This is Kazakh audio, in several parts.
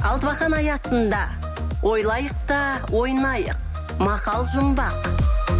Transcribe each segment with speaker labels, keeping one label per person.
Speaker 1: Алтыбақан аясында ойлайық та ойнайық. Мақал жұмбақ.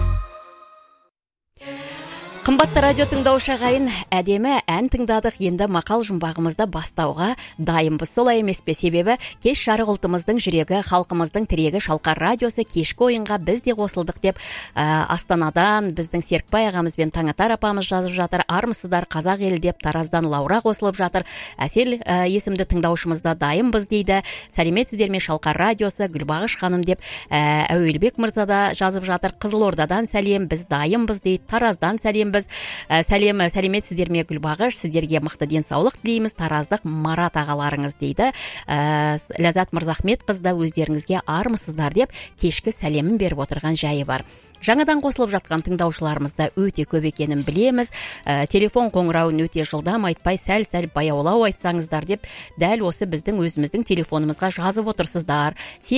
Speaker 2: Қымбатты радио тыңдаушы ағайын, әдемі ән тыңдадық, енді мақал жұмбағымызды бастауға дайынбыз. Солай емес пе? Себебі кеш жарық ұлтымыздың жүрегі, халқымыздың тірегі Шалқар радиосы кешкі ойынға біз де қосылдық деп Астанадан біздің Серікбай ағамыз бен Таңатар апамыз жазып жатыр. Армысыздар қазақ елі деп Тараздан Лаура қосылып жатыр. Әсел есімді тыңдаушымызда дайынбыз дейді. Сәлеметсіздер ме Шалқар радиосы, Гүлбағыш ханым деп Әуелбек мырза да жазып жатыр. Қызылордадан сәлем, біз дайынбыз дейді. Тараздан сәлем, біз сәлеметсіздер ме Гүлбағыш, сіздерге мықты денсаулық тілейміз. Тараздық Марат ағаларыңыз дейді. Ләззат Мырзахмет қызда өздеріңізге армысыздар деп кешкі сәлемін беріп отырған жайы бар. Жаңадан қосылып жатқан тыңдаушыларымызда өте көп екенін білеміз. Телефон қоңырауын өте жылдам айтпай, сәл-сәл баяулау айтсаңыздар деп дәл осы біздің өзіміздің телефонымызға жазып отырсыздар.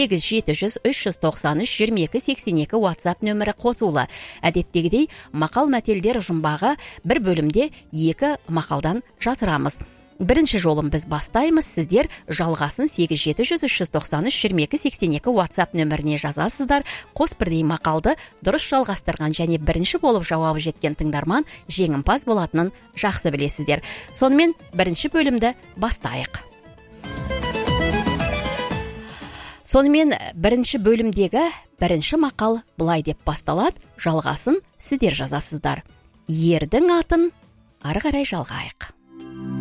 Speaker 2: 8-700-393-2282 WhatsApp нөмірі қосулы. Әдеттегідей мақал мәтелдер жұмбағы бір бөлімде 2 мақалдан жасырамыз. Бірінші жолын біз бастаймыз, сіздер жалғасын 8-700-393-2282 WhatsApp нөміріне жазасыздар. Қос бірдей мақалды дұрыс жалғастырған және бірінші болып жауабы жеткен тыңдарман жеңімпаз болатынын жақсы білесіздер. Сонымен бірінші бөлімді бастайық. Сонымен бірінші бөлімдегі бірінші мақал былай деп басталады, жалғасын сіздер жазасыздар. Ердің атын ары қарай жалғайық.